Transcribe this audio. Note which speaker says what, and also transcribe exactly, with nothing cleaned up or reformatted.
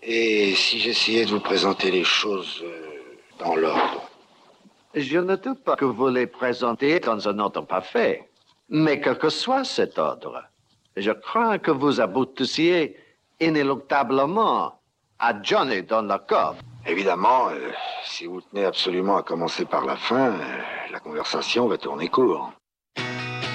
Speaker 1: Et si j'essayais de vous présenter les choses euh, dans l'ordre?
Speaker 2: Je ne doute pas que vous les présentez dans un ordre parfait. Mais quel que soit cet ordre, je crains que vous aboutissiez inéluctablement à Johnny dans le coffre.
Speaker 1: Évidemment, euh, si vous tenez absolument à commencer par la fin, euh, la conversation va tourner court.